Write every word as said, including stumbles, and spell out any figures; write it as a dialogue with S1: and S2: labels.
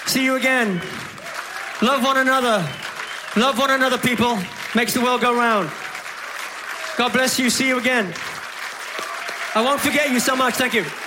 S1: See you again. Love one another. Love one another, people. Makes the world go round. God bless you. See you again. I won't forget you so much. Thank you.